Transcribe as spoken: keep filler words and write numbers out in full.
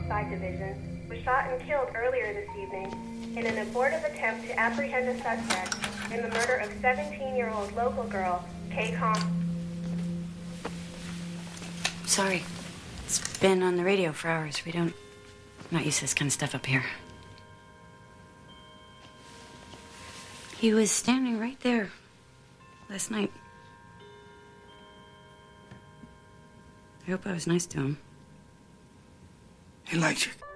Homicide Division was shot and killed earlier this evening in an abortive attempt to apprehend a suspect in the murder of seventeen-year-old local girl, Kay Com. Sorry. It's been on the radio for hours. We don't... not used to this kind of stuff up here. He was standing right there last night. I hope I was nice to him. He likes you.